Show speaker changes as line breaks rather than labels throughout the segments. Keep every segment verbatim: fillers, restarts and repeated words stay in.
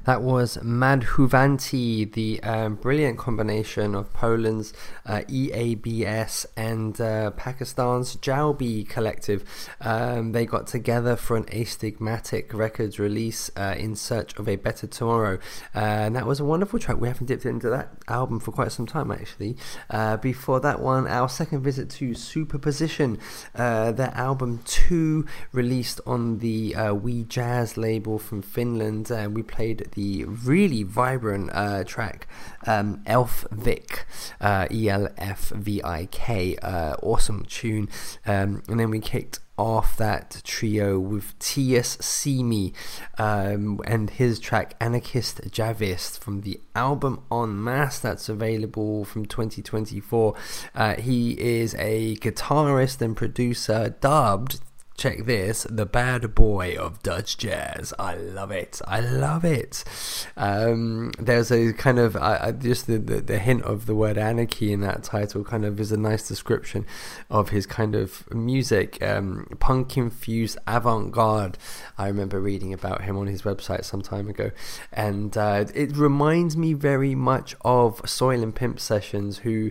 That was Madhuvanti, the um, brilliant combination of Poland's uh, E A B S and uh, Pakistan's Jalbi collective. Um, they got together for an Astigmatic Records release, uh, In Search of a Better Tomorrow, uh, and that was a wonderful track. We haven't dipped into that album for quite some time, actually. Uh, before that one, our second visit to Superposition, uh, their album two, released on the uh, We Jazz label from Finland. Uh, we played the really vibrant uh, track um, Elfvik, uh, E L F V I K, uh, awesome tune, um, and then we kicked off that trio with T S Simi um, and his track Anarchist Javist from the album En Masse that's available from twenty twenty-four. Uh, he is a guitarist and producer, dubbed, check this, the bad boy of Dutch jazz. I love it. I love it. Um, there's a kind of uh, just the, the the hint of the word anarchy in that title kind of is a nice description of his kind of music. Um, punk infused avant-garde. I remember reading about him on his website some time ago, and uh, it reminds me very much of Soil and Pimp Sessions, who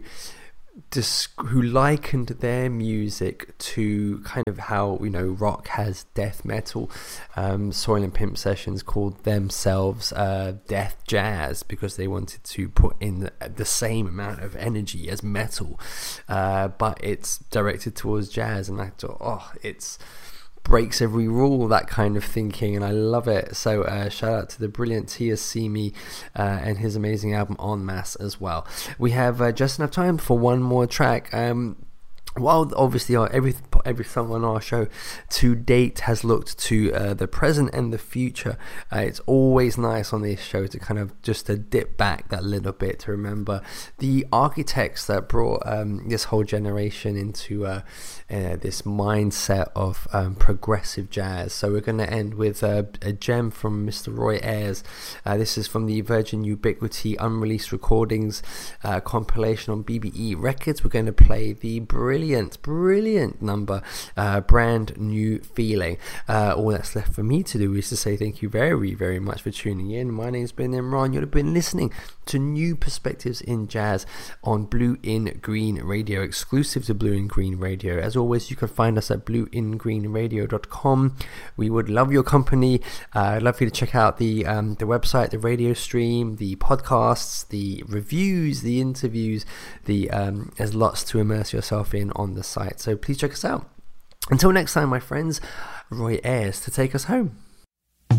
who likened their music to kind of how, you know, rock has death metal. um, Soil and Pimp Sessions called themselves uh, death jazz because they wanted to put in the, the same amount of energy as metal, uh, but it's directed towards jazz, and I thought, oh, it's breaks every rule, that kind of thinking, and I love it. So uh, shout out to the brilliant T S Simi uh, and his amazing album En Masse as well. We have uh, just enough time for one more track. Um, while obviously our, every every song on our show to date has looked to uh, the present and the future, uh, it's always nice on this show to kind of just to dip back that little bit to remember the architects that brought um, this whole generation into uh, uh, this mindset of um, progressive jazz. So we're going to end with uh, a gem from Mister Roy Ayers. Uh, this is from the Virgin Ubiquity Unreleased Recordings uh, compilation on B B E Records. We're going to play the brilliant Brilliant, brilliant number, uh, Brand New Feeling. Uh, all that's left for me to do is to say thank you very, very much for tuning in. My name's been Imran. You've been listening to New Perspectives in Jazz on Blue in Green Radio, exclusive to Blue in Green Radio. As always, you can find us at blue in green radio dot com. We would love your company. Uh, I'd love for you to check out the um, the website, the radio stream, the podcasts, the reviews, the interviews. The um, there's lots to immerse yourself in on the site, so please check us out. Until next time, my friends, Roy Ayers to take us home.